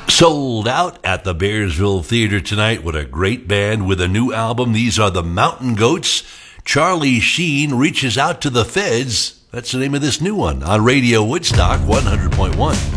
Sold out at the Bearsville Theater tonight. What a great band with a new album. These are the Mountain Goats. Charlie Sheen reaches out to the feds. That's the name of this new one on Radio Woodstock 100.1.